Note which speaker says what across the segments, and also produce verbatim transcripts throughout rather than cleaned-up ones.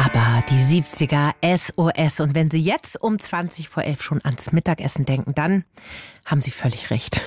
Speaker 1: Aber die siebziger, S O S. Und wenn Sie jetzt um zwanzig vor elf schon ans Mittagessen denken, dann haben Sie völlig recht.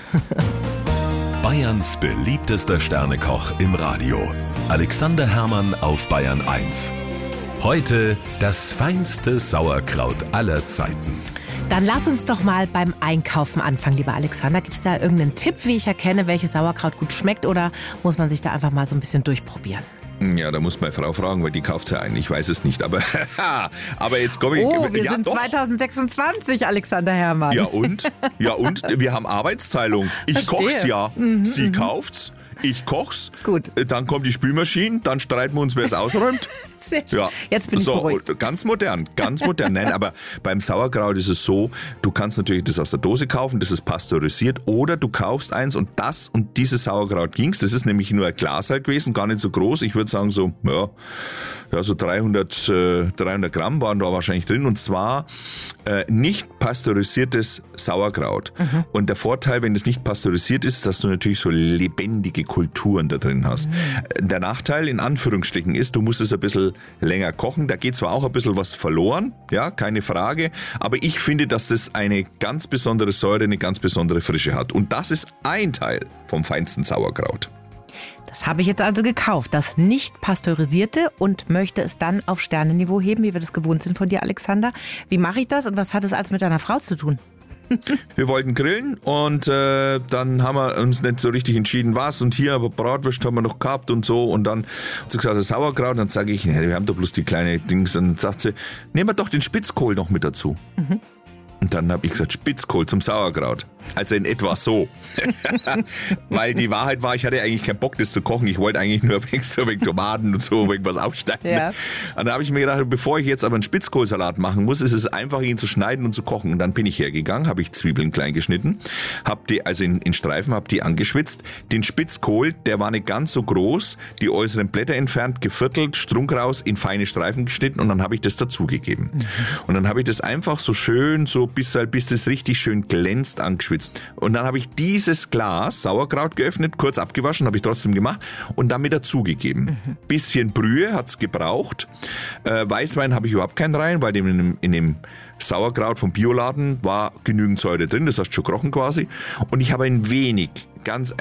Speaker 2: Bayerns beliebtester Sternekoch im Radio. Alexander Herrmann auf Bayern eins. Heute das feinste Sauerkraut aller Zeiten.
Speaker 1: Dann lass uns doch mal beim Einkaufen anfangen, lieber Alexander. Gibt es da irgendeinen Tipp, wie ich erkenne, welches Sauerkraut gut schmeckt, oder muss man sich da einfach mal so ein bisschen durchprobieren?
Speaker 3: Ja, da muss meine Frau fragen, weil die kauft's ja ein. Ich weiß es nicht, aber aber jetzt komme ich...
Speaker 1: Oh, wir
Speaker 3: ja,
Speaker 1: sind
Speaker 3: doch.
Speaker 1: zweitausendsechsundzwanzig, Alexander Herrmann.
Speaker 3: Ja und? Ja und? Wir haben Arbeitsteilung. Ich
Speaker 1: Verstehe.
Speaker 3: koch's ja,
Speaker 1: Mhm,
Speaker 3: sie
Speaker 1: mhm.
Speaker 3: kauft's. Ich koch's,
Speaker 1: Gut.
Speaker 3: Dann kommt die Spülmaschine, dann streiten wir uns, wer es ausräumt.
Speaker 1: Sehr schön.
Speaker 3: Ja.
Speaker 1: Jetzt bin ich
Speaker 3: so,
Speaker 1: beruhigt.
Speaker 3: Ganz modern, ganz modern. Nein, aber beim Sauerkraut ist es so, du kannst natürlich das aus der Dose kaufen, das ist pasteurisiert, oder du kaufst eins und das und dieses Sauerkraut ging's. Das ist nämlich nur ein Glas halt gewesen, gar nicht so groß. Ich würde sagen so, ja, ja so dreihundert, äh, dreihundert Gramm waren da wahrscheinlich drin, und zwar äh, nicht pasteurisiertes Sauerkraut. Mhm. Und der Vorteil, wenn das nicht pasteurisiert ist, dass du natürlich so lebendige Kulturen da drin hast. Mhm. Der Nachteil in Anführungsstrichen ist, du musst es ein bisschen länger kochen. Da geht zwar auch ein bisschen was verloren, ja, keine Frage, aber ich finde, dass das eine ganz besondere Säure, eine ganz besondere Frische hat. Und das ist ein Teil vom feinsten Sauerkraut.
Speaker 1: Das habe ich jetzt also gekauft, das nicht pasteurisierte, und möchte es dann auf Sternenniveau heben, wie wir das gewohnt sind von dir, Alexander. Wie mache ich das und was hat es alles mit deiner Frau zu tun?
Speaker 3: Wir wollten grillen und äh, dann haben wir uns nicht so richtig entschieden, was, und hier, aber Bratwurst haben wir noch gehabt und so, und dann hat sie gesagt, das Sauerkraut, und dann sage ich, nee, wir haben doch bloß die kleine Dings, und dann sagt sie, nehmen wir doch den Spitzkohl noch mit dazu. Mhm. Und dann habe ich gesagt, Spitzkohl zum Sauerkraut. Also in etwa so. Weil die Wahrheit war, ich hatte eigentlich keinen Bock, das zu kochen. Ich wollte eigentlich nur wegen, so wegen Tomaten und so irgendwas aufschneiden. Ja. Und dann habe ich mir gedacht, bevor ich jetzt aber einen Spitzkohlsalat machen muss, ist es einfach, ihn zu schneiden und zu kochen. Und dann bin ich hergegangen, habe ich Zwiebeln klein geschnitten, habe die, also in, in Streifen, habe die angeschwitzt. Den Spitzkohl, der war nicht ganz so groß, die äußeren Blätter entfernt, geviertelt, Strunk raus, in feine Streifen geschnitten, und dann habe ich das dazugegeben. Mhm. Und dann habe ich das einfach so schön, so bis, bis das richtig schön glänzt, angeschwitzt. Und dann habe ich dieses Glas Sauerkraut geöffnet, kurz abgewaschen, habe ich trotzdem gemacht, und dann mit dazugegeben. Mhm. Bisschen Brühe hat's gebraucht. Äh, Weißwein habe ich überhaupt keinen rein, weil in dem, in dem Sauerkraut vom Bioladen war genügend Säure drin, das heißt schon krochen quasi. Und ich habe ein wenig, ganz